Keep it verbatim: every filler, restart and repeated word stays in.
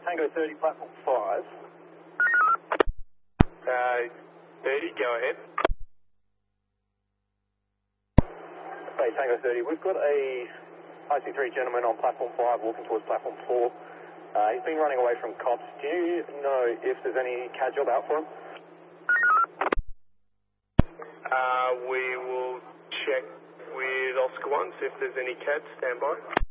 Tango thirty, platform five. Uh, thirty, go ahead. Bay Tango thirty, we've got a I C three gentleman on platform five walking towards platform four. Uh, he's been running away from cops. Do you know if there's any C A D job out for him? Uh, we will check with Oscar one, see if there's any C A D. Stand by.